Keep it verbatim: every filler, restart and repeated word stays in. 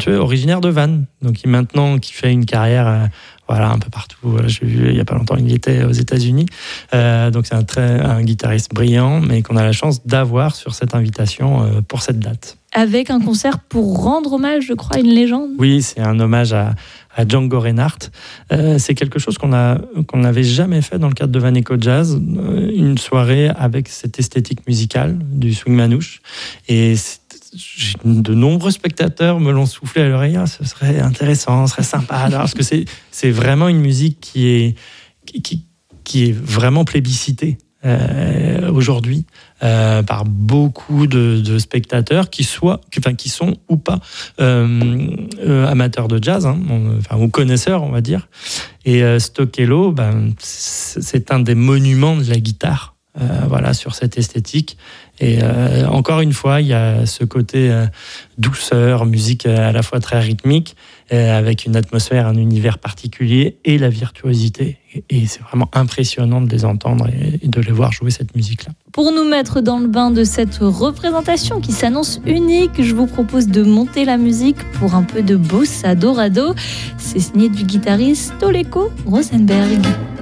talentueux, originaire de Vannes, donc qui maintenant qui fait une carrière euh, voilà, un peu partout. J'ai vu il n'y a pas longtemps, il était aux États-Unis. Euh, donc c'est un, très, un guitariste brillant, mais qu'on a la chance d'avoir sur cette invitation euh, pour cette date. Avec un concert pour rendre hommage, je crois, à une légende. Oui, c'est un hommage à, à Django Reinhardt. Euh, c'est quelque chose qu'on a, qu'on n'avait jamais fait dans le cadre de Van Eco Jazz. Euh, une soirée avec cette esthétique musicale du swing manouche. Et de nombreux spectateurs me l'ont soufflé à l'oreille. Ah, ce serait intéressant, ce serait sympa. Alors, parce que c'est, c'est vraiment une musique qui est, qui, qui est vraiment plébiscitée. Euh, aujourd'hui euh, par beaucoup de, de spectateurs qui soient, qui, enfin, qui sont ou pas euh, euh, amateurs de jazz, hein, on, enfin, ou connaisseurs, on va dire. Et euh, Stockello, ben, c'est un des monuments de la guitare, euh, voilà, sur cette esthétique. Et euh, encore une fois, il y a ce côté euh, douceur, musique à la fois très rythmique, euh, avec une atmosphère, un univers particulier et la virtuosité. Et, et c'est vraiment impressionnant de les entendre et, et de les voir jouer cette musique-là. Pour nous mettre dans le bain de cette représentation qui s'annonce unique, je vous propose de monter la musique pour un peu de bossa dorado. C'est signé du guitariste Toleko Rosenberg.